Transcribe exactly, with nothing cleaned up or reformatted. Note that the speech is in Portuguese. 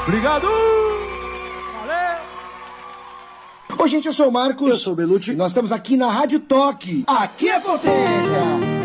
Obrigado! Valeu! Oi, gente, eu sou o Marcos. Eu sou o Belucci. Nós estamos aqui na Rádio Toque. Aqui é potência!